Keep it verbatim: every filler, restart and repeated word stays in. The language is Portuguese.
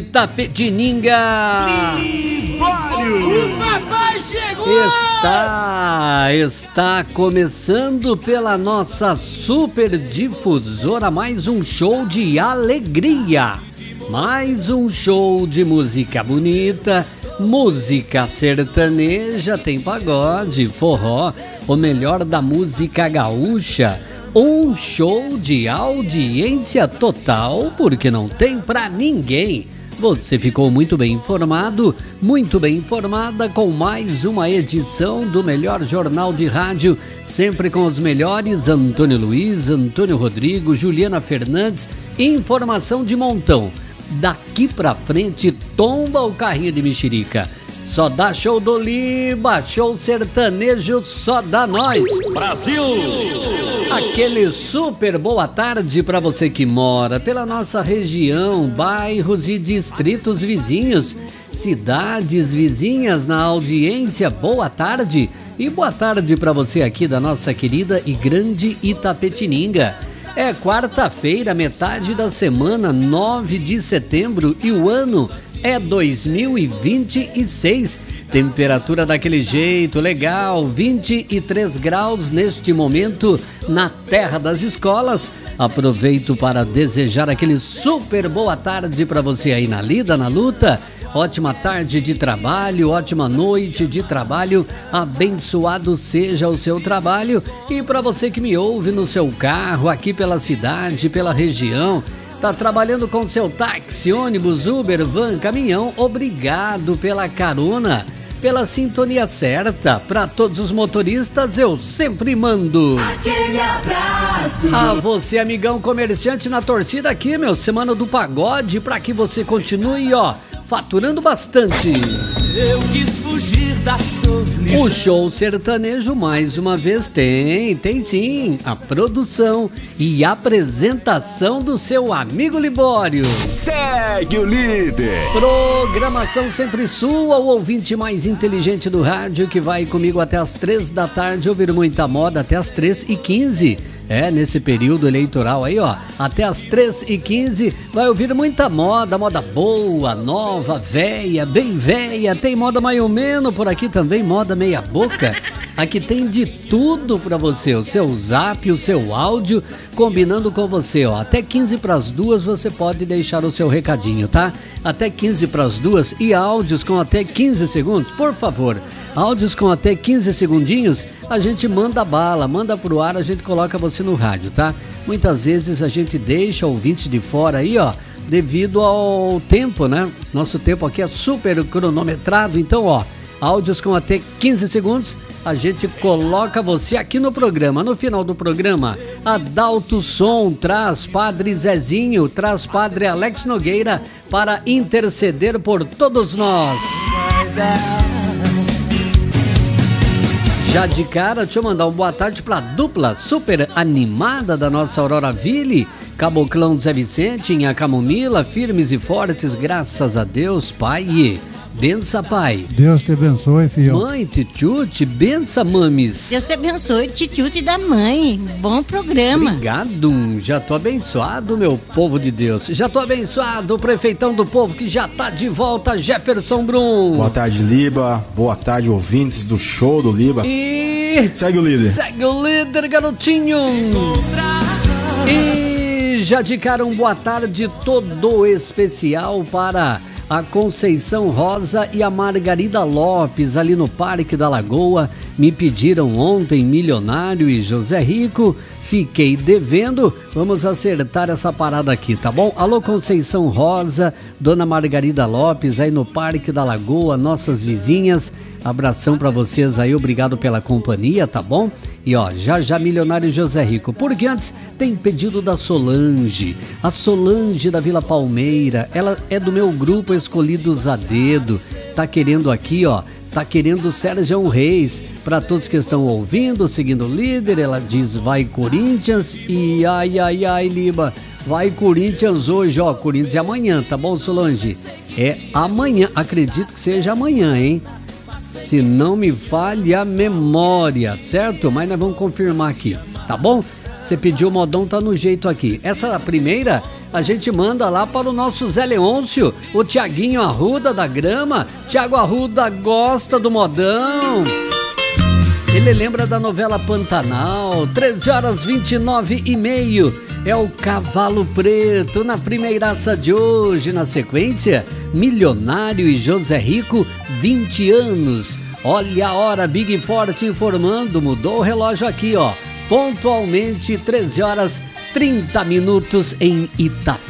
Itapetininga. O papai chegou! Está, está começando pela nossa super difusora mais um show de alegria. Mais um show de música bonita, música sertaneja, tem pagode, forró, o melhor da música gaúcha. Um show de audiência total, porque não tem pra ninguém. Você ficou muito bem informado, muito bem informada com mais uma edição do melhor jornal de rádio, sempre com os melhores, Antônio Luiz, Antônio Rodrigo, Juliana Fernandes, informação de montão. Daqui pra frente tomba o carrinho de mexerica. Só dá show do Liba, show sertanejo, só dá nós. Brasil! Aquele super boa tarde para você que mora pela nossa região, bairros e distritos vizinhos, cidades vizinhas na audiência, boa tarde. E boa tarde para você aqui da nossa querida e grande Itapetininga. É quarta-feira, metade da semana, nove de setembro, e o ano é dois mil e vinte e seis. Temperatura daquele jeito, legal, vinte e três graus neste momento na terra das escolas. Aproveito para desejar aquele super boa tarde para você aí na lida, na luta. Ótima tarde de trabalho, ótima noite de trabalho, abençoado seja o seu trabalho. E para você que me ouve no seu carro, aqui pela cidade, pela região, tá trabalhando com seu táxi, ônibus, Uber, van, caminhão, obrigado pela carona, pela sintonia certa. Para todos os motoristas eu sempre mando Aquele abraço. a você, amigão comerciante na torcida aqui, meu, Semana do Pagode, para que você continue, ó, faturando bastante. Eu quis fugir da solidão. O show sertanejo mais uma vez tem, tem sim, a produção e apresentação do seu amigo Libório. Segue o líder! Programação sempre sua, o ouvinte mais inteligente do rádio que vai comigo até as três da tarde, ouvir muita moda até as três e quinze. É, nesse período eleitoral aí, ó, até as três e quinze, vai ouvir muita moda, moda boa, nova, véia, bem véia, tem moda mais ou menos por aqui também, moda meia boca. Aqui tem de tudo pra você, o seu zap, o seu áudio, combinando com você, ó, até quinze para as duas você pode deixar o seu recadinho, tá? Até quinze para as duas e áudios com até quinze segundos, por favor. Áudios com até quinze segundinhos, a gente manda bala, manda pro ar, a gente coloca você no rádio, tá? Muitas vezes a gente deixa ouvintes de fora aí, ó, devido ao tempo, né? Nosso tempo aqui é super cronometrado, então, ó, áudios com até quinze segundos, a gente coloca você aqui no programa. No final do programa, Adalto Som traz Padre Zezinho, traz Padre Alex Nogueira para interceder por todos nós. Já de cara, deixa eu mandar uma boa tarde pra dupla super animada da nossa Aurora Ville, Caboclão do Zé Vicente, em Camomila, firmes e fortes, graças a Deus, Pai. Bença, pai. Deus te abençoe, filho. Mãe, tchutchute, bença, mames. Deus te abençoe, tchutchute da mãe. Bom programa. Obrigado, já tô abençoado, meu povo de Deus. Já tô abençoado, o prefeitão do povo que já tá de volta, Jefferson Brum. Boa tarde, Liba. Boa tarde, ouvintes do show do Liba. E... segue o líder. Segue o líder, garotinho. E já de cara, um boa tarde todo especial para a Conceição Rosa e a Margarida Lopes, ali no Parque da Lagoa. Me pediram ontem Milionário e José Rico, fiquei devendo, vamos acertar essa parada aqui, tá bom? Alô, Conceição Rosa, Dona Margarida Lopes, aí no Parque da Lagoa, nossas vizinhas, abração pra vocês aí, obrigado pela companhia, tá bom? E ó, já já Milionário José Rico, porque antes tem pedido da Solange, a Solange da Vila Palmeira, ela é do meu grupo Escolhidos a Dedo, tá querendo aqui, ó, tá querendo Sérgio Reis, para todos que estão ouvindo, seguindo o líder, ela diz vai Corinthians e ai, ai, ai, Liba, vai Corinthians hoje, ó, Corinthians é amanhã, tá bom, Solange? É amanhã, acredito que seja amanhã, hein? Se não me falhe a memória, certo? Mas nós vamos confirmar aqui, tá bom? Você pediu o modão, tá no jeito aqui. Essa primeira, a gente manda lá para o nosso Zé Leôncio, o Tiaguinho Arruda da Grama. Tiago Arruda gosta do modão. Ele lembra da novela Pantanal. Treze horas vinte e nove e meio. É o Cavalo Preto na primeiraça de hoje. Na sequência, Milionário e José Rico, vinte anos. Olha a hora, Big Forte informando. Mudou o relógio aqui, ó. Pontualmente, treze horas trinta minutos em Itapema.